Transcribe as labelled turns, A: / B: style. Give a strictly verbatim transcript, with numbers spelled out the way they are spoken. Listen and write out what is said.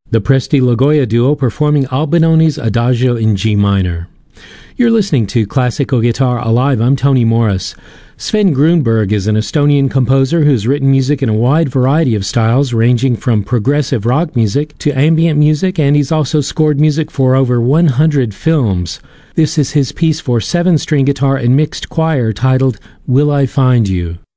A: The Presti Logoya duo performing Albinoni's Adagio in G minor. You're listening to Classical Guitar Alive. I'm Tony Morris. Sven Grunberg is an Estonian composer who's written music in a wide variety of styles, ranging from progressive rock music to ambient music, and he's also scored music for over one hundred films. This is his piece for seven-string guitar and mixed choir titled Will I Find You?